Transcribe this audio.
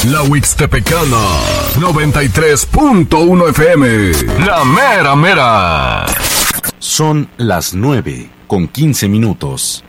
La Huixtepecana, 93.1 FM. La mera mera. Son las 9:15.